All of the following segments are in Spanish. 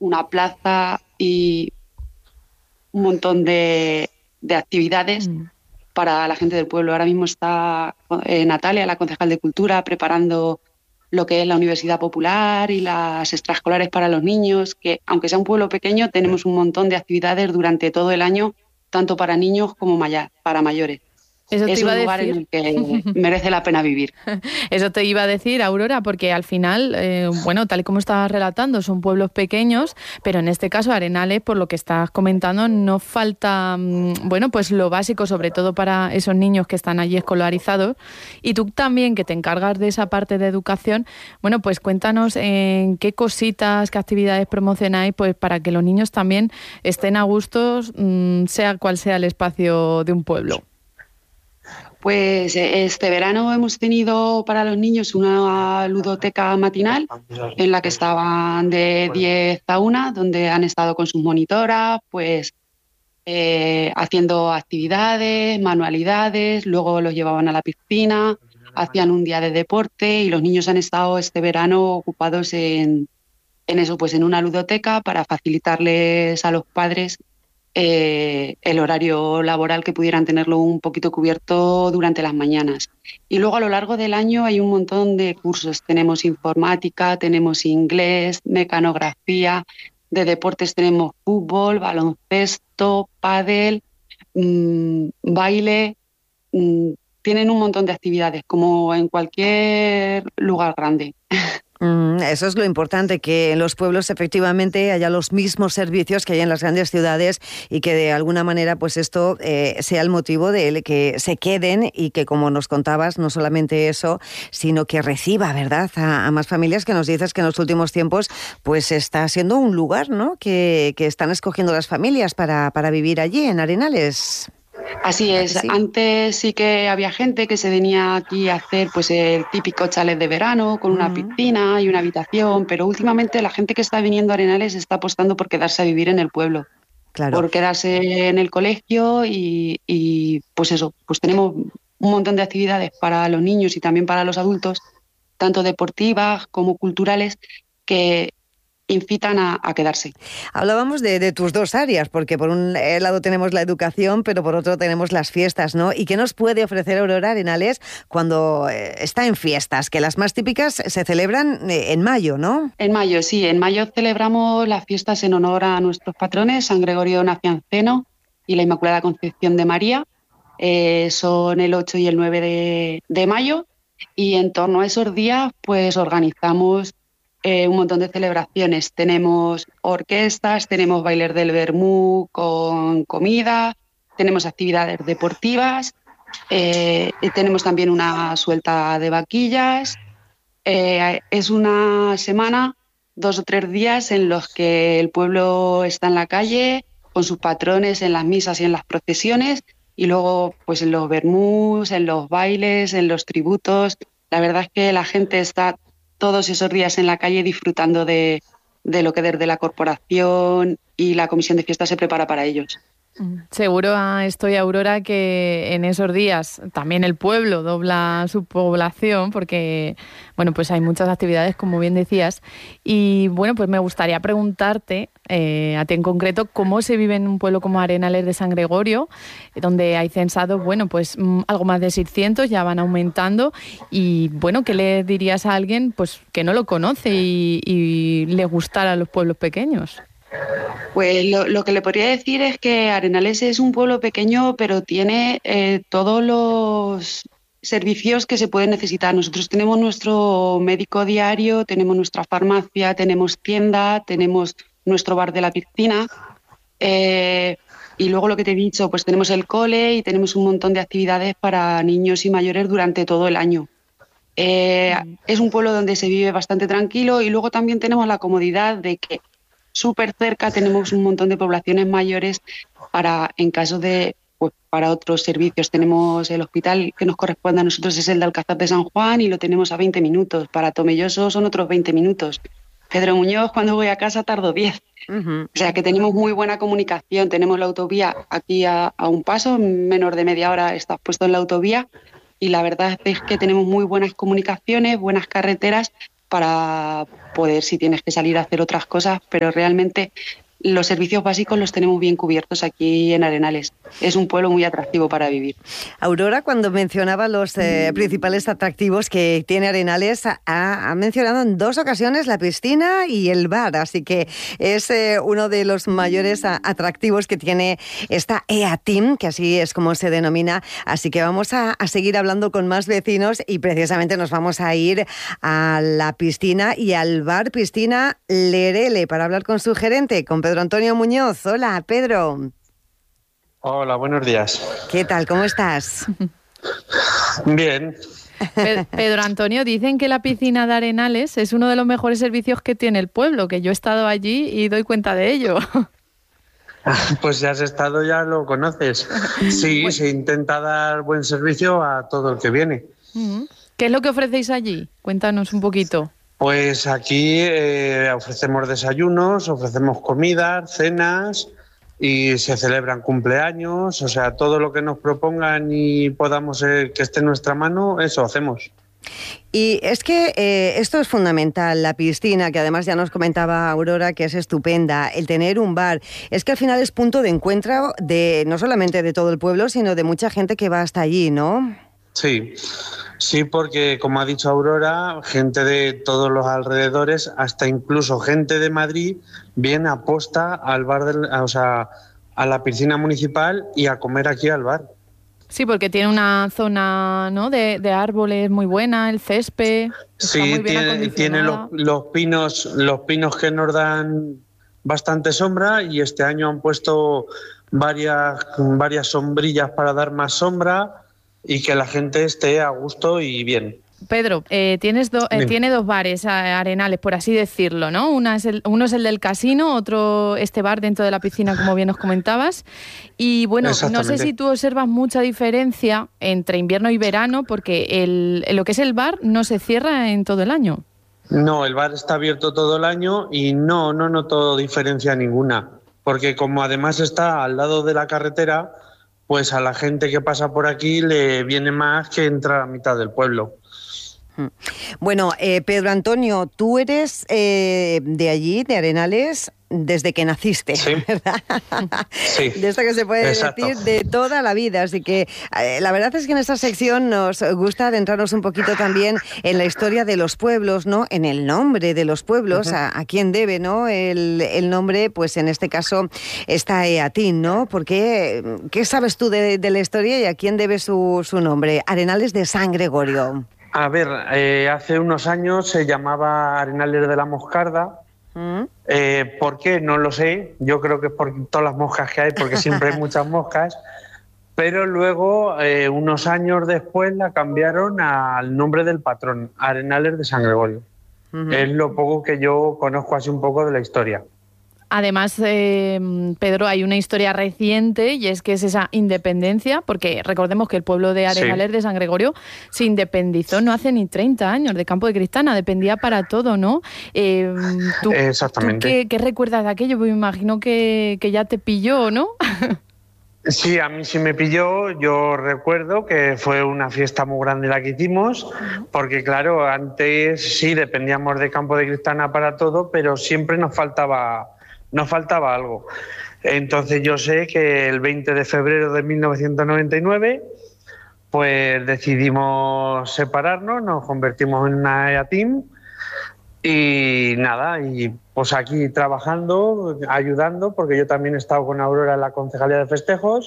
una plaza y un montón de actividades para la gente del pueblo. Ahora mismo está Natalia, la concejal de Cultura, preparando lo que es la Universidad Popular y las extraescolares para los niños, que aunque sea un pueblo pequeño, tenemos un montón de actividades durante todo el año, tanto para niños como para mayores. Eso te Es iba a un lugar en decir. el que merece la pena vivir. Eso te iba a decir, Aurora, porque al final, bueno, tal y como estabas relatando, son pueblos pequeños, pero en este caso Arenales, por lo que estás comentando, no falta, bueno, pues lo básico, sobre todo para esos niños que están allí escolarizados. Y tú también, que te encargas de esa parte de educación, bueno, pues cuéntanos en qué cositas, qué actividades promocionáis, pues para que los niños también estén a gustos, sea cual sea el espacio de un pueblo. Pues este verano hemos tenido para los niños una ludoteca matinal en la que estaban de 10 a 1, donde han estado con sus monitoras, pues haciendo actividades, manualidades, luego los llevaban a la piscina, hacían un día de deporte y los niños han estado este verano ocupados en eso, pues en una ludoteca para facilitarles a los padres el horario laboral, que pudieran tenerlo un poquito cubierto durante las mañanas. Y luego a lo largo del año hay un montón de cursos. Tenemos informática, tenemos inglés, mecanografía, de deportes tenemos fútbol, baloncesto, pádel, baile. Tienen un montón de actividades, como en cualquier lugar grande. Eso es lo importante, que en los pueblos efectivamente haya los mismos servicios que hay en las grandes ciudades y que de alguna manera pues esto sea el motivo de que se queden y que, como nos contabas, no solamente eso, sino que reciba, ¿verdad?, a más familias, que nos dices que en los últimos tiempos pues está siendo un lugar, ¿no?, que están escogiendo las familias para vivir allí en Arenales. Así es, Sí. Antes sí que había gente que se venía aquí a hacer pues el típico chalet de verano con una piscina y una habitación, pero últimamente la gente que está viniendo a Arenales está apostando por quedarse a vivir en el pueblo, Claro. por quedarse en el colegio y pues eso, pues tenemos un montón de actividades para los niños y también para los adultos, tanto deportivas como culturales, que incitan a quedarse. Hablábamos de tus dos áreas, porque por un lado tenemos la educación, pero por otro tenemos las fiestas, ¿no? ¿Y qué nos puede ofrecer Aurora Arenales cuando está en fiestas? Que las más típicas se celebran en mayo, ¿no? En mayo, sí. En mayo celebramos las fiestas en honor a nuestros patrones, San Gregorio Nacianceno y la Inmaculada Concepción de María. Son el 8 y el 9 de mayo, y en torno a esos días pues organizamos un montón de celebraciones. Tenemos orquestas, tenemos bailes del vermú con comida, tenemos actividades deportivas, tenemos también una suelta de vaquillas. Es una semana, 2 o 3 días en los que el pueblo está en la calle con sus patrones, en las misas y en las procesiones, y luego pues en los vermús, en los bailes, en los tributos. La verdad es que la gente está todos esos días en la calle disfrutando de lo que desde la corporación y la comisión de fiestas se prepara para ellos. Seguro estoy, Aurora, que en esos días también el pueblo dobla su población, porque bueno, pues hay muchas actividades, como bien decías. Y bueno, pues me gustaría preguntarte a ti en concreto, cómo se vive en un pueblo como Arenales de San Gregorio, donde hay censados, bueno, pues algo más de 600, ya van aumentando. Y bueno, ¿qué le dirías a alguien pues que no lo conoce y le gustara los pueblos pequeños? Pues lo que le podría decir es que Arenales es un pueblo pequeño, pero tiene todos los servicios que se pueden necesitar. Nosotros tenemos nuestro médico diario, tenemos nuestra farmacia, tenemos tienda, tenemos nuestro bar de la piscina, y luego lo que te he dicho, pues tenemos el cole y tenemos un montón de actividades para niños y mayores durante todo el año. Es un pueblo donde se vive bastante tranquilo, y luego también tenemos la comodidad de que súper cerca tenemos un montón de poblaciones mayores en caso de, pues para otros servicios. Tenemos el hospital que nos corresponde a nosotros, es el de Alcázar de San Juan, y lo tenemos a 20 minutos. Para Tomelloso son otros 20 minutos. Pedro Muñoz, cuando voy a casa, tardo 10. O sea que tenemos muy buena comunicación. Tenemos la autovía aquí a un paso, en menos de media hora estás puesto en la autovía, y la verdad es que tenemos muy buenas comunicaciones, buenas carreteras, para poder, si tienes que salir a hacer otras cosas, pero realmente los servicios básicos los tenemos bien cubiertos aquí en Arenales. Es un pueblo muy atractivo para vivir. Aurora, cuando mencionaba los principales atractivos que tiene Arenales, ha mencionado en 2 ocasiones la piscina y el bar, así que es uno de los mayores atractivos que tiene esta EATIM, que así es como se denomina. Así que vamos a seguir hablando con más vecinos y precisamente nos vamos a ir a la piscina y al bar Piscina Lerele para hablar con su gerente, con Pedro Antonio Muñoz. Hola, Pedro. Hola, buenos días. ¿Qué tal? ¿Cómo estás? Bien. Pedro Antonio, dicen que la piscina de Arenales es uno de los mejores servicios que tiene el pueblo, que yo he estado allí y doy cuenta de ello. Pues si has estado ya lo conoces. Sí, se intenta dar buen servicio a todo el que viene. ¿Qué es lo que ofrecéis allí? Cuéntanos un poquito. Pues aquí ofrecemos desayunos, ofrecemos comidas, cenas y se celebran cumpleaños, o sea, todo lo que nos propongan y podamos que esté en nuestra mano, eso hacemos. Y es que esto es fundamental, la piscina, que además ya nos comentaba Aurora que es estupenda, el tener un bar, es que al final es punto de encuentro de no solamente de todo el pueblo, sino de mucha gente que va hasta allí, ¿no? Sí, porque como ha dicho Aurora, gente de todos los alrededores, hasta incluso gente de Madrid, viene a posta al bar, a la piscina municipal y a comer aquí al bar. Sí, porque tiene una zona, ¿no?, de árboles muy buena, el césped. Sí, muy bien tiene los pinos que nos dan bastante sombra y este año han puesto varias sombrillas para dar más sombra y que la gente esté a gusto y bien. Pedro, tiene 2 bares Arenales, por así decirlo, ¿no? Uno es el del casino, otro este bar dentro de la piscina, como bien nos comentabas. Y bueno, no sé si tú observas mucha diferencia entre invierno y verano, porque lo que es el bar no se cierra en todo el año. No, el bar está abierto todo el año y no noto diferencia ninguna, porque como además está al lado de la carretera, pues a la gente que pasa por aquí le viene más que entrar a mitad del pueblo. Bueno, Pedro Antonio, tú eres de allí, de Arenales, desde que naciste, sí. ¿verdad? Sí. De esto que se puede Exacto. decir de toda la vida. Así que la verdad es que en esta sección nos gusta adentrarnos un poquito también en la historia de los pueblos, ¿no? En el nombre de los pueblos, uh-huh. a quién debe, ¿no? El nombre, pues en este caso está EATIM, ¿no? Porque, ¿qué sabes tú de la historia y a quién debe su nombre? Arenales de San Gregorio. A ver, hace unos años se llamaba Arenales de la Moscarda. ¿Por qué? No lo sé. Yo creo que es por todas las moscas que hay, porque siempre hay muchas moscas. Pero luego, unos años después, la cambiaron al nombre del patrón, Arenales de San Gregorio. Uh-huh. Es lo poco que yo conozco así un poco de la historia. Además, Pedro, hay una historia reciente y es que es esa independencia, porque recordemos que el pueblo de Arenales de San Gregorio se independizó no hace ni 30 años de Campo de Cristana, dependía para todo, ¿no? Exactamente. ¿Tú qué recuerdas de aquello? Pues me imagino que ya te pilló, ¿no? Sí, a mí sí me pilló. Yo recuerdo que fue una fiesta muy grande la que hicimos, porque claro, antes sí dependíamos de Campo de Cristana para todo, pero siempre nos faltaba algo. Entonces yo sé que el 20 de febrero de 1999 pues decidimos separarnos, nos convertimos en una EATIM y nada, y pues aquí trabajando, ayudando, porque yo también he estado con Aurora en la Concejalía de Festejos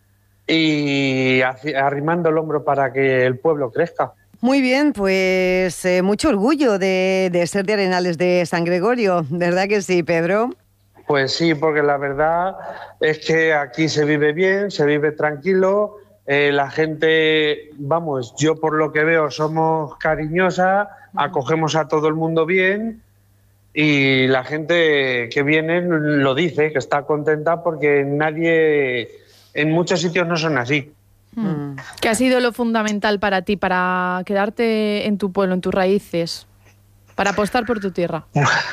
y arrimando el hombro para que el pueblo crezca. Muy bien, pues mucho orgullo de ser de Arenales de San Gregorio, ¿verdad que sí, Pedro? Pues sí, porque la verdad es que aquí se vive bien, se vive tranquilo, la gente, vamos, yo por lo que veo somos cariñosa, acogemos a todo el mundo bien y la gente que viene lo dice, que está contenta porque en muchos sitios no son así. ¿Qué ha sido lo fundamental para ti, para quedarte en tu pueblo, en tus raíces, para apostar por tu tierra?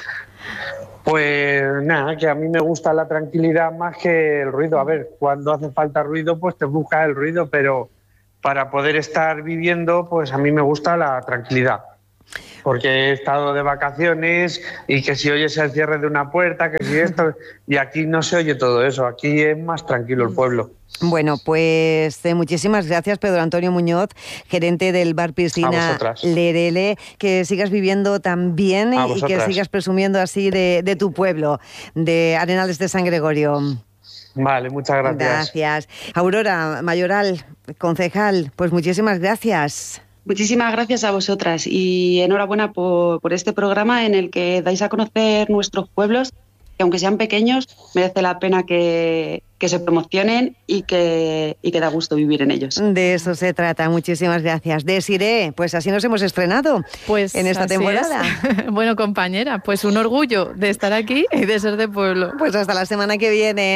Pues nada, que a mí me gusta la tranquilidad más que el ruido. A ver, cuando hace falta ruido, pues te buscas el ruido, pero para poder estar viviendo, pues a mí me gusta la tranquilidad. porque he estado de vacaciones y que si oyes el cierre de una puerta, que si esto, y aquí no se oye todo eso, aquí es más tranquilo el pueblo. Bueno, pues muchísimas gracias, Pedro Antonio Muñoz, gerente del Bar Piscina Lerele, que sigas viviendo tan bien y que sigas presumiendo así de tu pueblo, de Arenales de San Gregorio. Vale, muchas gracias. Gracias. Aurora Mayoral, concejal, pues muchísimas gracias. Muchísimas gracias a vosotras y enhorabuena por este programa en el que dais a conocer nuestros pueblos, que aunque sean pequeños, merece la pena que se promocionen y que da gusto vivir en ellos. De eso se trata. Muchísimas gracias. Desiree, pues así nos hemos estrenado en esta temporada. Bueno, compañera, pues un orgullo de estar aquí y de ser de pueblo. Pues hasta la semana que viene.